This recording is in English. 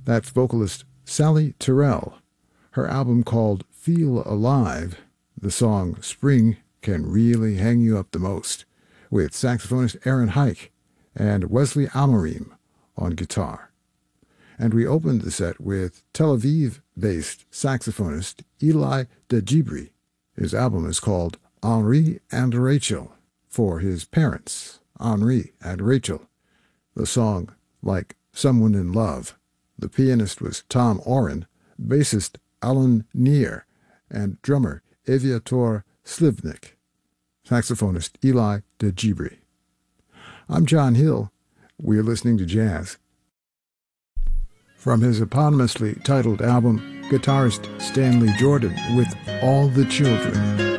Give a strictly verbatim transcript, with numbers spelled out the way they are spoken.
That's vocalist Sally Terrell. Her album called Feel Alive, the song Spring Can Really Hang You Up the Most, with saxophonist Aaron Hike and Wesley Almarim on guitar. And we opened the set with Tel Aviv-based saxophonist Eli DeGibri. His album is called Henri and Rachel, for his parents, Henri and Rachel. The song, Like Someone in Love. The pianist was Tom Oren, bassist Alan Neer, and drummer Aviator Slivnik. Saxophonist Eli DeGibri. I'm John Hill. We're listening to jazz. From his eponymously titled album, guitarist Stanley Jordan with All the Children.